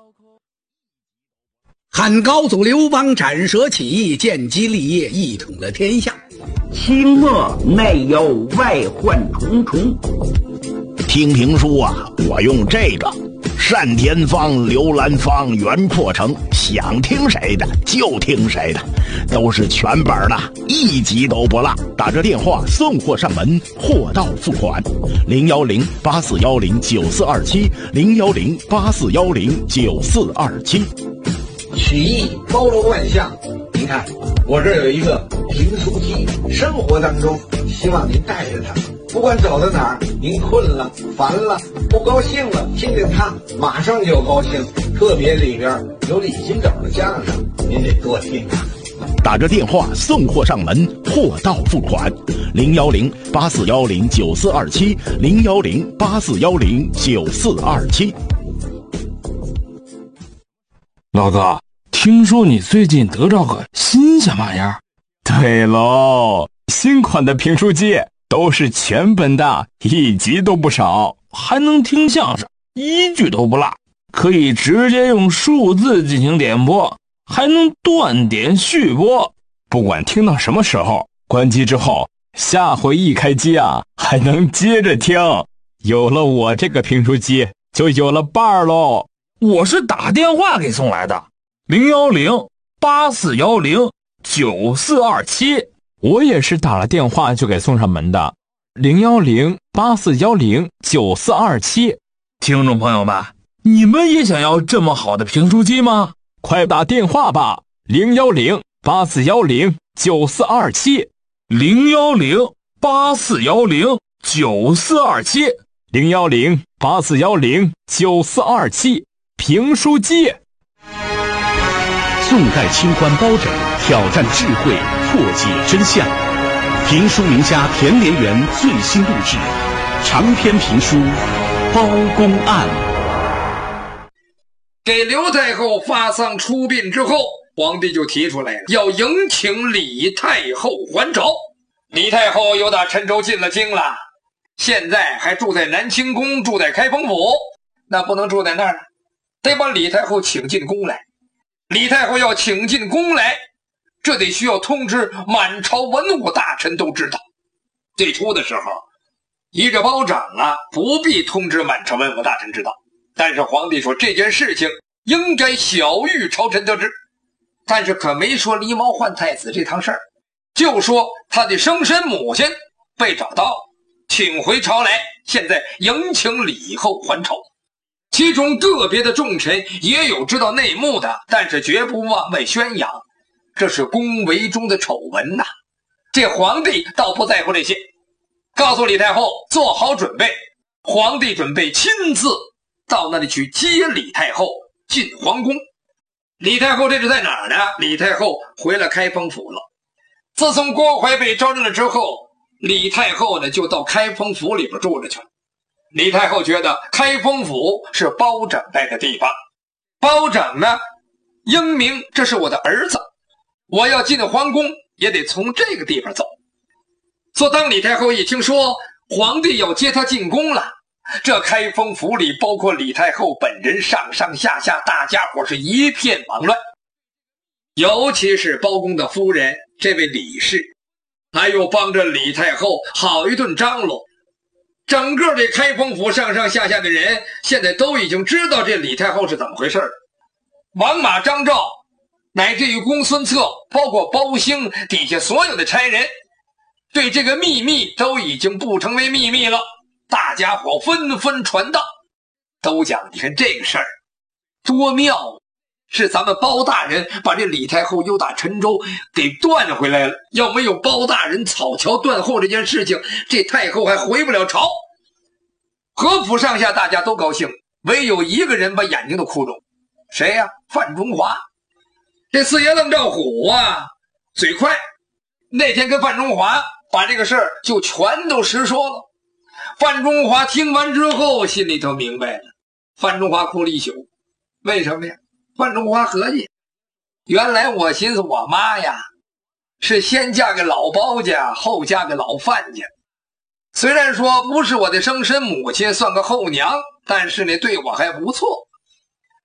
汉高祖刘邦斩蛇起义，建基立业，一统了天下。 清末内忧外患重重。 听评书啊，我用这个单田芳、刘兰芳、袁阔成，想听谁的就听谁的，都是全本的，一集都不落。打着电话送货上门，货到付款。010-8410-9427，010-8410-9427。 曲艺包罗万象，您看我这儿有一个评书机，生活当中希望您带着它，不管走到哪儿，您困了、烦了、不高兴了，听听它，马上就高兴。特别里边有李金斗的相声，您得多听啊。 打着电话送货上门，货到付款。010-8410-9427，010-8410-9427。 老哥，听说你最近得着个新鲜玩意儿？ 对喽，新款的评书机都是全本的，一集都不少， 还能听相声，一句都不落，可以直接用数字进行点播，还能断点续播。 不管听到什么时候，关机之后，下回一开机啊，还能接着听。有了我这个评书机，就有了伴儿喽。 我是打电话给送来的，010-8410-9427。 我也是打了电话就给送上门的，010-8410-9427。 听众朋友们，你们也想要这么好的评书机吗？ 快打电话吧，010-8410-9427， 010-8410-9427， 010-8410-9427。评书机。 宋代清官包拯挑战智慧，破解真相。评书名家田连元最新录制长篇评书《包公案》。 给刘太后发丧出殡之后，皇帝就提出来了，要迎请李太后还朝。李太后又打陈州进了京了，现在还住在南清宫，住在开封府，那不能住在那儿，得把李太后请进宫来。李太后要请进宫来，这得需要通知满朝文武大臣都知道。最初的时候，依着包拯啊，不必通知满朝文武大臣知道，但是皇帝说这件事情应该晓谕朝臣得知，但是可没说狸猫换太子这趟事儿，就说他的生身母亲被找到，请回朝来，现在迎请李后还朝。其中个别的重臣也有知道内幕的，但是绝不往外宣扬，这是宫闱中的丑闻呐。这皇帝倒不在乎这些，告诉李太后做好准备，皇帝准备亲自到那里去接李太后进皇宫。李太后这是在哪儿呢？李太后回了开封府了。自从郭槐被招认了之后，李太后呢就到开封府里边住着去了。李太后觉得开封府是包拯待的地方，包拯呢英明，这是我的儿子，我要进皇宫也得从这个地方走。所以当李太后一听说皇帝要接她进宫了，这开封府里包括李太后本人上上下下大家伙是一片忙乱，尤其是包公的夫人这位李氏，还有帮着李太后好一顿张罗。整个这开封府上上下下的人现在都已经知道这李太后是怎么回事了。王马张赵乃至于公孙策，包括包兴底下所有的差人，对这个秘密都已经不成为秘密了，大家伙纷纷传道，都讲你看这个事儿多妙，是咱们包大人把这李太后又打陈州给断回来了，要没有包大人草桥断后这件事情，这太后还回不了朝。何府上下大家都高兴，唯有一个人把眼睛都哭肿，谁呀？范中华。这四爷愣照虎啊，嘴快，那天跟范中华把这个事儿就全都实说了。范中华听完之后心里头明白了，范中华哭了一宿。为什么呀？范中华合计，原来我寻思我妈呀是先嫁给老包家，后嫁给老范家，虽然说不是我的生身母亲，算个后娘，但是呢对我还不错。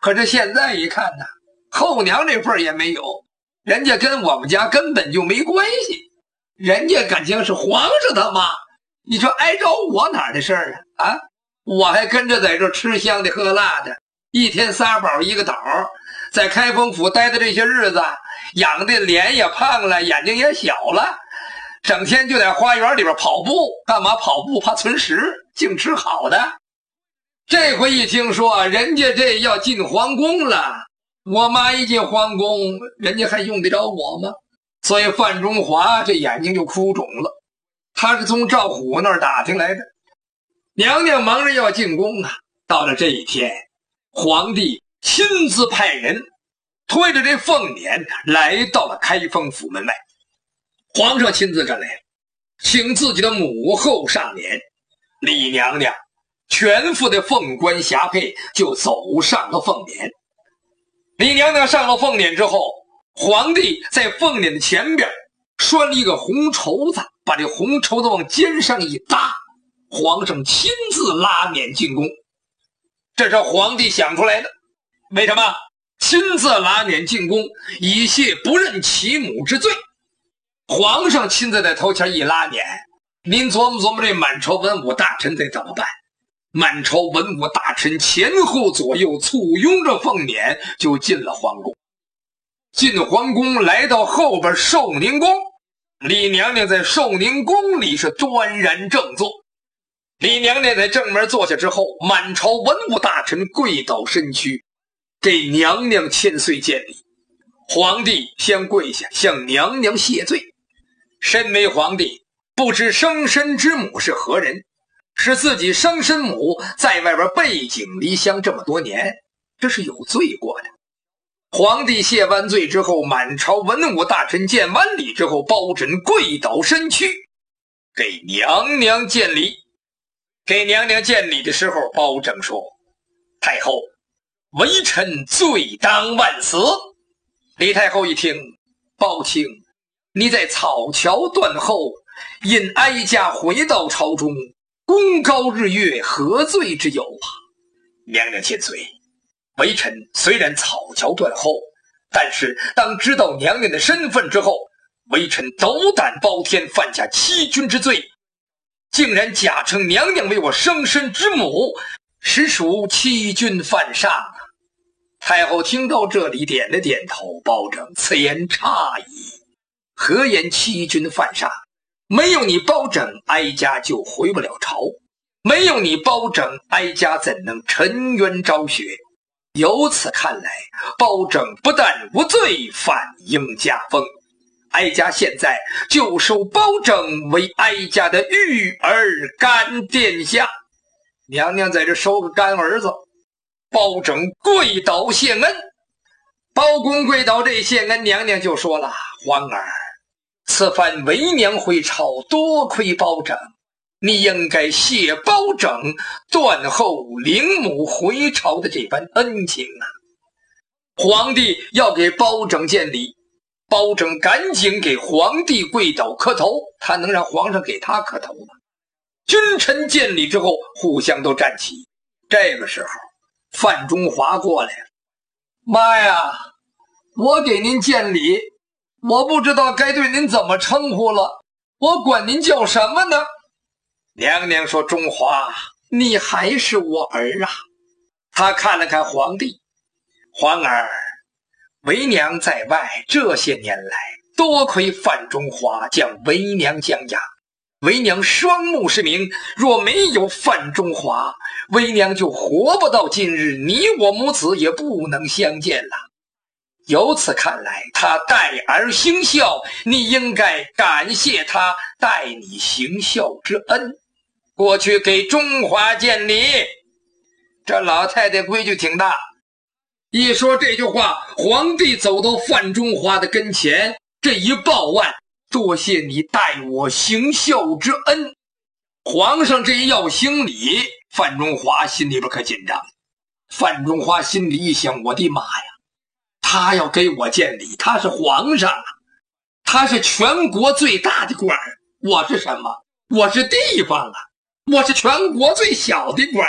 可是现在一看呢，后娘这份也没有，人家跟我们家根本就没关系，人家感情是皇上他妈，你说挨着我哪儿的事儿啊？我还跟着在这吃香的喝辣的，一天仨宝一个岛，在开封府待的这些日子，养的脸也胖了，眼睛也小了，整天就在花园里边跑步，干嘛跑步？怕存食，净吃好的。这回一听说人家这要进皇宫了，我妈一进皇宫，人家还用得着我吗？所以范中华这眼睛就哭肿了，他是从赵虎那儿打听来的。娘娘忙着要进宫啊，到了这一天，皇帝亲自派人推着这凤辇来到了开封府门外。皇上亲自赶来，请自己的母后上辇。李娘娘全副的凤冠霞帔就走上了凤辇。李娘娘上了凤辇之后，皇帝在凤辇的前边拴了一个红绸子，把这红绸子往肩上一搭，皇上亲自拉辇进宫。这是皇帝想出来的。为什么？亲自拉辇进宫，以泄不认其母之罪。皇上亲自在头前一拉辇，您琢磨琢磨这满朝文武大臣得怎么办？满朝文武大臣前后左右簇拥着凤辇就进了皇宫。进皇宫来到后边寿宁宫，李娘娘在寿宁宫里是端然正坐。李娘娘在正门坐下之后，满朝文武大臣跪倒身躯，给娘娘千岁见礼。皇帝先跪下向娘娘谢罪。身为皇帝，不知生身之母是何人，是自己生身母在外边背井离乡这么多年，这是有罪过的。皇帝谢完罪之后，满朝文武大臣见完礼之后，包拯跪倒身躯给娘娘见礼。给娘娘见礼的时候，包拯说：太后，微臣罪当万死。李太后一听，包卿，你在草桥断后，因哀家回到朝中，功高日月，何罪之有啊？娘娘千岁，微臣虽然草桥断后，但是当知道娘娘的身份之后，微臣斗胆包天，犯下欺君之罪，竟然假称娘娘为我生身之母，实属欺君犯上啊！太后听到这里点了点头，包拯此言差矣。何言欺君犯上？没有你包拯，哀家就回不了朝；没有你包拯，哀家怎能沉冤昭雪？由此看来，包拯不但无罪，反应加封。哀家现在就收包拯为哀家的育儿干殿下。娘娘在这收个干儿子。包拯跪倒谢恩。包公跪倒这谢恩，娘娘就说了：皇儿，此番为娘回朝，多亏包拯，你应该谢包拯断后领母回朝的这番恩情啊！皇帝要给包拯见礼，包拯赶紧给皇帝跪倒磕头，他能让皇上给他磕头吗？君臣见礼之后，互相都站起。这个时候，范中华过来了：妈呀，我给您见礼，我不知道该对您怎么称呼了，我管您叫什么呢？娘娘说：中华，你还是我儿啊。他看了看皇帝：皇儿，为娘在外这些年来，多亏范中华将为娘将养，为娘双目失明，若没有范中华，为娘就活不到今日，你我母子也不能相见了。由此看来，他待儿行孝，你应该感谢他待你行孝之恩。过去给中华见礼。这老太太规矩挺大，一说这句话，皇帝走到范中华的跟前，这一抱腕：多谢你待我行孝之恩。皇上这一要行礼，范中华心里边可紧张。范中华心里一想：我的妈呀，他要给我见礼，他是皇上啊，他是全国最大的官儿，我是什么？我是地方啊，我是全国最小的官儿啊。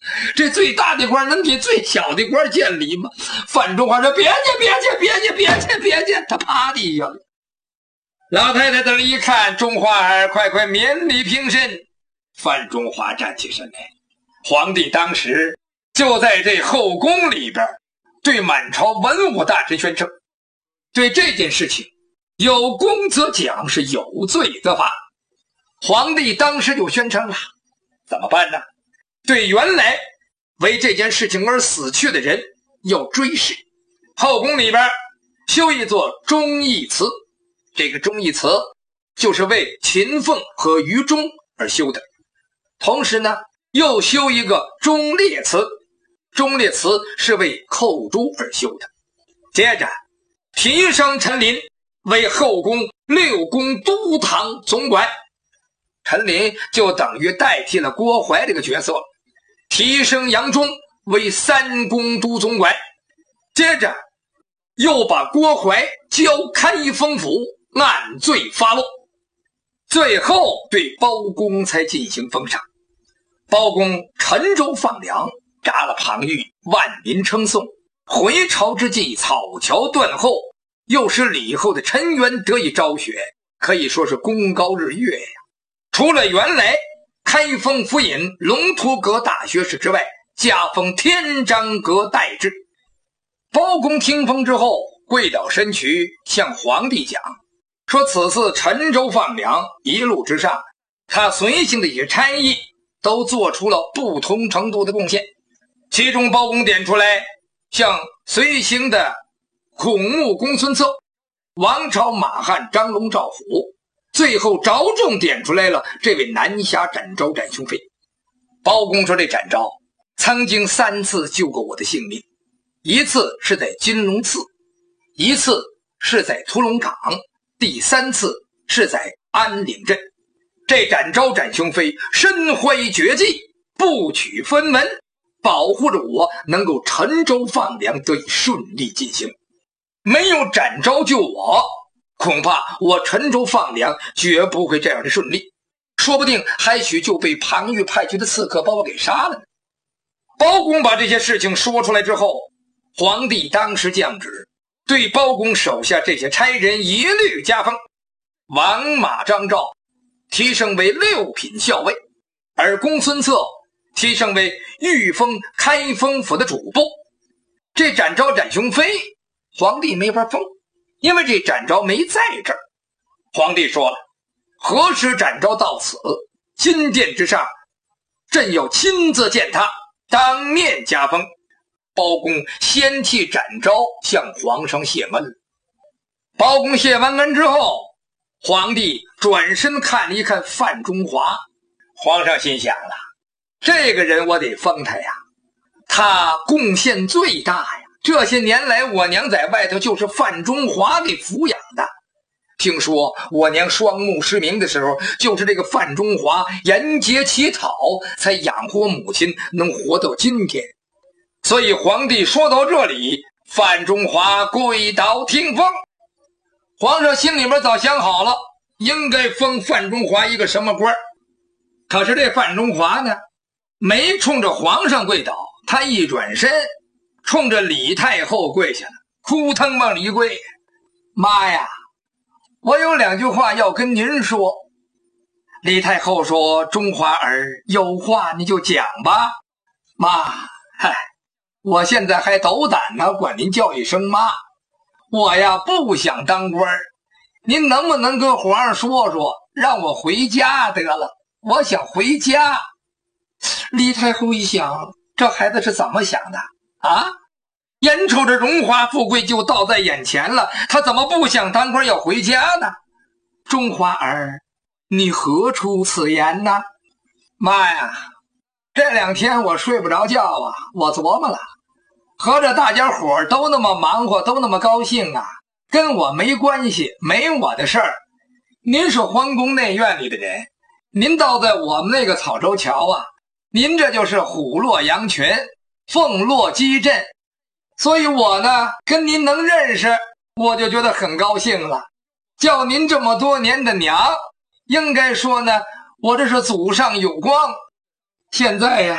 这最大的官能给最小的官见礼吗？范中华说：“别介！”他趴地下了。老太太等一看，中华儿快免礼平身。范中华站起身来。皇帝当时就在这后宫里边，对满朝文武大臣宣称，对这件事情有功则奖，是有罪则罚。皇帝当时就宣称了，怎么办呢？对原来为这件事情而死去的人要追谥，后宫里边修一座忠义祠，这个忠义祠就是为秦凤和于忠而修的。同时呢，又修一个忠烈祠，忠烈祠是为寇珠而修的。接着提升陈琳为后宫6宫都堂总管，陈琳就等于代替了郭槐这个角色，提升杨忠为3宫都总管。接着又把郭槐交开封府按罪发落，最后对包公才进行封赏。包公陈州放粮，扎了庞玉，万民称颂，回朝之际草桥断后，又使李后的陈元得以昭雪，可以说是功高日月呀。除了原来开封府尹龙图阁大学士之外，加封天章阁代制。包公听封之后，跪倒身躯向皇帝讲说，此次陈州放粮一路之上，他随行的一些差役都做出了不同程度的贡献。其中包公点出来，像随行的孔目公孙策、王朝马汉张龙赵虎，最后着重点出来了这位南侠展昭展雄飞。包公说，这展昭曾经3次救过我的性命，一次是在金龙寺，一次是在屠龙岗，第3次是在安岭镇。这展昭展雄飞身怀绝技，不取分文，保护着我能够陈州放粮得以顺利进行。没有展昭救我，恐怕我陈州放粮绝不会这样的顺利，说不定还许就被庞玉派去的刺客把我给杀了呢。包公把这些事情说出来之后，皇帝当时降旨，对包公手下这些差人一律加封，王马张赵提升为6品校尉，而公孙策提升为御封开封府的主簿。这展昭展雄飞皇帝没法封，因为这展昭没在这儿。皇帝说了，何时展昭到此，金殿之上，朕要亲自见他，当面加封。包公先替展昭向皇上谢恩。包公谢完恩之后，皇帝转身看了一看范中华，皇上心想了，这个人我得封他呀，他贡献最大呀，这些年来我娘在外头就是范中华给抚养的，听说我娘双目失明的时候，就是这个范中华沿街乞讨才养活母亲，能活到今天。所以皇帝说到这里，范中华跪倒听封。皇上心里面早想好了，应该封范中华一个什么官。可是这范中华呢，没冲着皇上跪倒，他一转身冲着李太后跪下了，哭腾往里跪。妈呀，我有2句话要跟您说。李太后说，中华儿有话你就讲吧。妈，我现在还斗胆呢，管您叫一声妈。我呀不想当官，您能不能跟皇上说说，让我回家得了，我想回家。李太后一想，这孩子是怎么想的啊？眼瞅着荣华富贵就倒在眼前了，他怎么不想当官要回家呢？中华儿，你何出此言呢？妈呀，这2天我睡不着觉啊，我琢磨了，合着大家伙都那么忙活，都那么高兴啊，跟我没关系，没我的事儿。您是皇宫内院里的人，您倒在我们那个草州桥啊，您这就是虎落羊群，凤落鸡阵。所以我呢跟您能认识，我就觉得很高兴了。叫您这么多年的娘，应该说呢，我这是祖上有光。现在呀，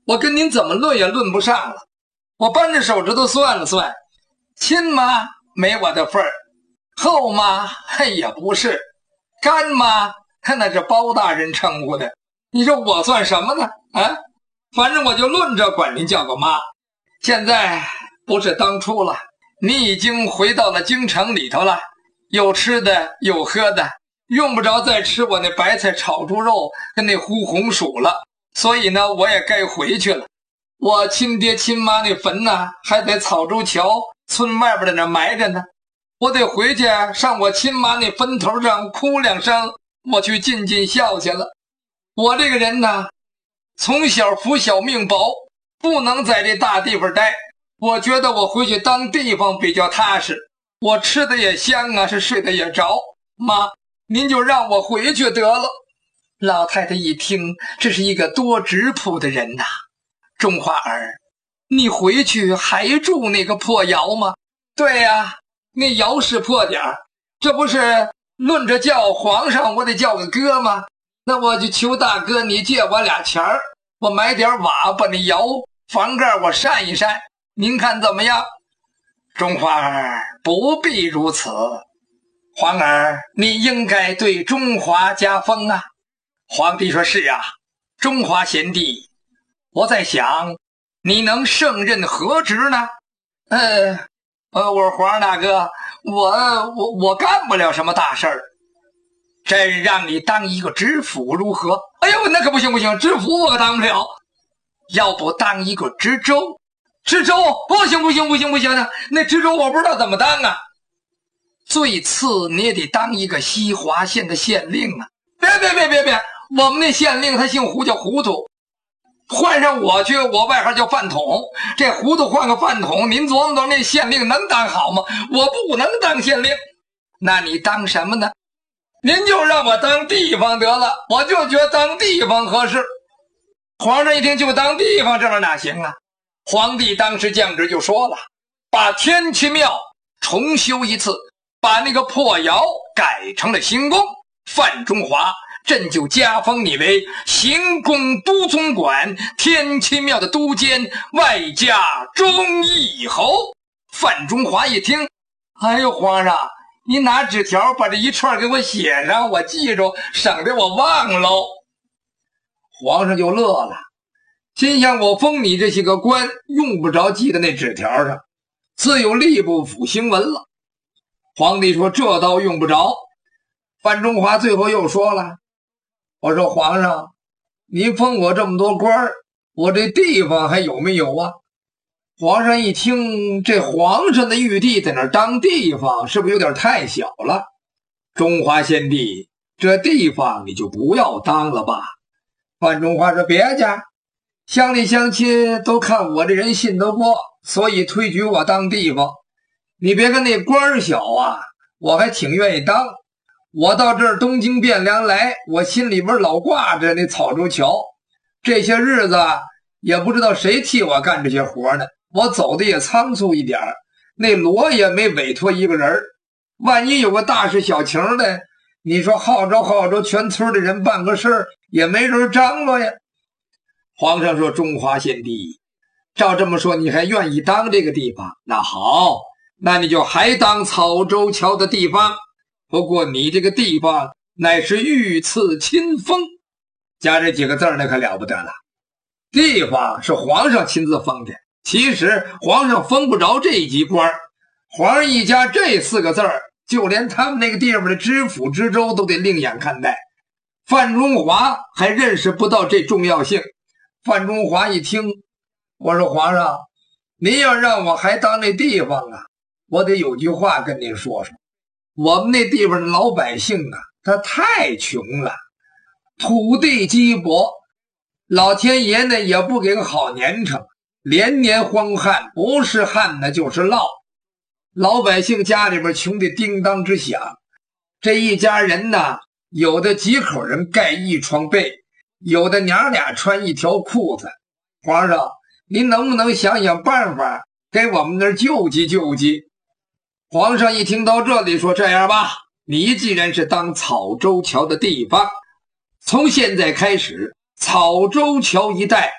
我跟您怎么论也论不上了。我扳着手指头算了算，亲妈没我的份儿，后妈也不是，干妈那是包大人称呼的，你说我算什么呢？啊，反正我就论着管您叫个妈。现在不是当初了，你已经回到了京城里头了，有吃的有喝的，用不着再吃我那白菜炒猪肉跟那烀红薯了，所以呢我也该回去了。我亲爹亲妈那坟呢还在草洲桥村外边的那埋着呢，我得回去上我亲妈那坟头上哭2声，我去尽尽孝去了。我这个人呢从小福小命薄，不能在这大地方待，我觉得我回去当地方比较踏实，我吃的也香啊，是睡得也着。妈，您就让我回去得了。老太太一听，这是一个多质朴的人呐。中华儿，你回去还住那个破窑吗？对呀，那窑是破点儿，这不是论着叫皇上我得叫个哥吗？那我就求大哥你借我俩钱儿，我买点瓦把那窑房盖我扇一扇，您看怎么样？中华儿，不必如此，皇儿你应该对中华加封啊。皇帝说是啊，中华贤弟，我在想你能胜任何职呢？我说皇上大哥，我干不了什么大事儿，朕让你当一个知府如何？哎呦，那可不行，知府我可当不了，要不当一个知州？知州不行的，那知州我不知道怎么当啊。最次你也得当一个西华县的县令啊。别，我们那县令他姓胡，叫糊涂，换上我去，我外号叫饭桶，这糊涂换个饭桶，您琢磨那县令能当好吗？我不能当县令。那你当什么呢？您就让我当地方得了，我就觉得当地方合适。皇上一听就当地方，这玩意哪行啊？皇帝当时降旨就说了，把天齐庙重修一次，把那个破窑改成了行宫。范中华，朕就加封你为行宫都总管，天齐庙的都监，外加忠义侯。范中华一听，哎呦，皇上，你拿纸条把这一串给我写上，我记住，省得我忘喽。皇上就乐了，心想我封你这些个官，用不着记在那纸条上，自有吏部府行文了。皇帝说这倒用不着。范中华最后又说了，我说皇上，您封我这么多官，我这地方还有没有啊？皇上一听，这皇上的玉帝在那儿当地方，是不是有点太小了？中华贤弟，这地方你就不要当了吧。范中华说别家，乡里乡亲都看我这人信得过，所以推举我当地方。你别跟那官小啊，我还挺愿意当。我到这儿东京汴梁来，我心里边老挂着那草洲桥，这些日子也不知道谁替我干这些活呢，我走的也仓促一点，那罗也没委托一个人，万一有个大事小情的，你说号召全村的人办个事也没人张罗呀。皇上说中华贤弟，照这么说你还愿意当这个地方？那好，那你就还当草洲桥的地方，不过你这个地方乃是御赐亲封，加这几个字那可了不得了。地方是皇上亲自封的，其实皇上封不着这一级官，皇上一加这4个字，就连他们那个地方的知府知州都得另眼看待。范中华还认识不到这重要性。范中华一听，我说皇上，您要让我还当那地方啊，我得有句话跟您说说。我们那地方的老百姓啊，他太穷了，土地稀薄，老天爷呢也不给个好年成，连年荒旱，不是旱呢就是涝，老百姓家里边穷得叮当直响。这一家人呢，有的几口人盖一床被，有的娘俩穿一条裤子。皇上，您能不能想想办法给我们那儿救济救济？皇上一听到这里说，这样吧，你既然是当草洲桥的地方，从现在开始，草洲桥一带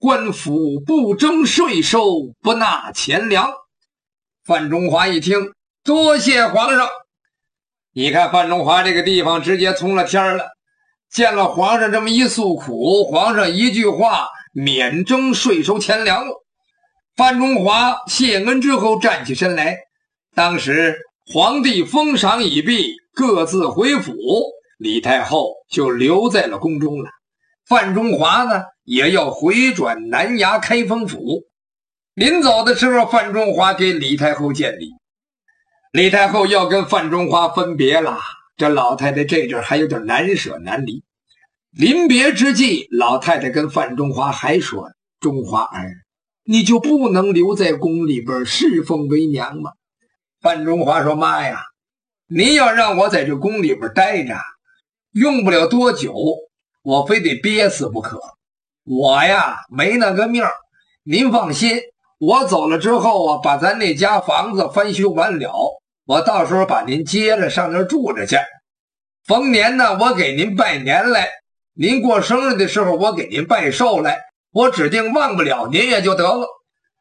官府不征税收，不纳钱粮。范中华一听，多谢皇上。你看范中华这个地方直接通了天了，见了皇上这么一诉苦，皇上一句话免征税收钱粮了。范中华谢恩之后站起身来，当时皇帝封赏已毕，各自回府，李太后就留在了宫中了。范中华呢也要回转南衙开封府。临走的时候，范中华给李太后见礼。李太后要跟范中华分别了，这老太太这阵还有点难舍难离。临别之际，老太太跟范中华还说：“中华儿，你就不能留在宫里边侍奉为娘吗？”范中华说：“妈呀，您要让我在这宫里边待着，用不了多久，我非得憋死不可。我呀没那个命，您放心，我走了之后啊，把咱那家房子翻修完了，我到时候把您接着上那儿住着去。逢年呢，我给您拜年来，您过生日的时候我给您拜寿来，我指定忘不了您也就得了。”